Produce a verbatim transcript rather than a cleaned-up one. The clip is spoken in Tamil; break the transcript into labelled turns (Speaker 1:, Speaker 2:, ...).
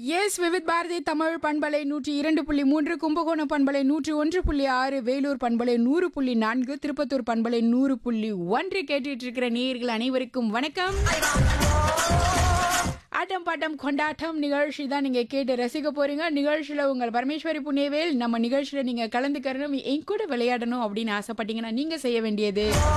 Speaker 1: எஸ் விவித் பாரதி தமிழ் பண்பலை நூற்றி இரண்டு புள்ளி மூன்று, கும்பகோணம் பண்பலை நூற்றி ஒன்று புள்ளி ஆறு, வேலூர் பண்பலை நூறு புள்ளி நான்கு, திருப்பத்தூர் பண்பலை நூறு புள்ளி ஒன்று கேட்டுட்டு இருக்கிற நேயர்கள் அனைவருக்கும் வணக்கம். ஆட்டம் பாட்டம் கொண்டாட்டம் நிகழ்ச்சி தான் நீங்க கேட்டு ரசிக்க போறீங்க. நிகழ்ச்சியில உங்கள் பரமேஸ்வரி புண்ணியவேல். நம்ம நிகழ்ச்சியில நீங்க கலந்துக்கணும், என் கூட விளையாடணும் அப்படின்னு ஆசைப்பட்டீங்கன்னா நீங்க செய்ய வேண்டியது